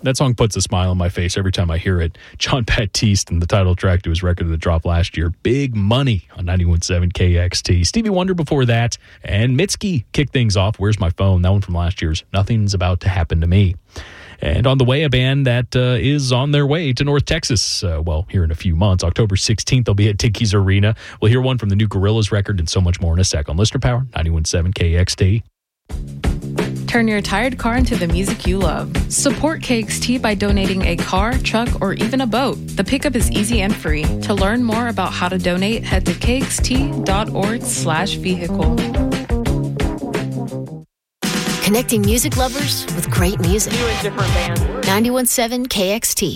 That song puts a smile on my face every time I hear it. Jon Batiste and the title track to his record that dropped last year, Big Money on 91.7 KXT. Stevie Wonder before that, and Mitski kicked things off. Where's My Phone? That one from last year's Nothing's About to Happen to Me. And on the way, a band that is on their way to North Texas, here in a few months. October 16th, they'll be at Dickies Arena. We'll hear one from the new Gorillaz record and so much more in a sec on Listener Power, 91.7 KXT. Turn your tired car into the music you love. Support KXT by donating a car, truck, or even a boat. The pickup is easy and free. To learn more about how to donate, head to kxt.org/vehicle. Connecting music lovers with great music. 91.7 KXT.